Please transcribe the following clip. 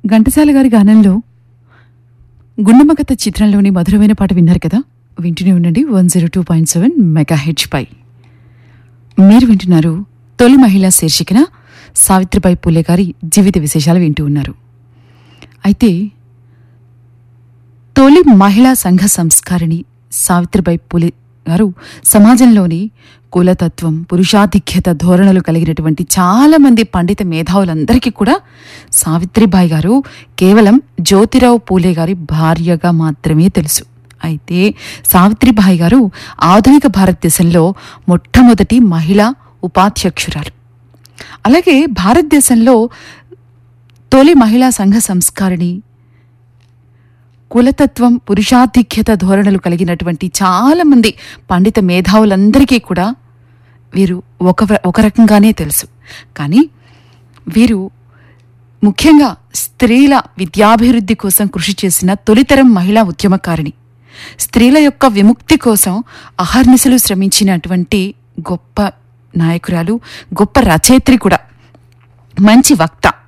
ఘంటసాల గారి గానంలో గుండమ్మకథ చిత్రంలోని మధురమైన పాట విన్నారు కదా. వింటూనే ఉండండి 102.7 మెగాహెర్ట్జ్ పై. మీరు వింటున్నారు తొలి మహిళా శీర్షికన సావిత్రిబాయి పూలే గారి జీవిత విశేషాలు వింటూ ఉన్నారు. అయితే తొలి మహిళా సంఘ సంస్కారిణి సావిత్రిబాయి పూలే గారు సమాజంలోని కులతత్వం, పురుషాధిక్యత ధోరణులు కలిగినటువంటి చాలామంది పండిత మేధావులందరికీ కూడా సావిత్రిబాయి గారు కేవలం జ్యోతిరావు పూలే గారి భార్యగా మాత్రమే తెలుసు. అయితే సావిత్రిబాయి గారు ఆధునిక భారతదేశంలో మొట్టమొదటి మహిళా ఉపాధ్యక్షురాలు. అలాగే భారతదేశంలో తొలి మహిళా సంఘ సంస్కారిణి, కులతత్వం, పురుషాధిక్యత ధోరణులు కలిగినటువంటి చాలామంది పండిత మేధావులందరికీ కూడా వీరు ఒక రకంగానే తెలుసు. కానీ వీరు ముఖ్యంగా స్త్రీల విద్యాభివృద్ధి కోసం కృషి చేసిన తొలితరం మహిళా ఉద్యమకారిణి, స్త్రీల యొక్క విముక్తి కోసం అహర్నిశలు శ్రమించినటువంటి గొప్ప నాయకురాలు, గొప్ప రచయిత్రి కూడా, మంచి వక్త.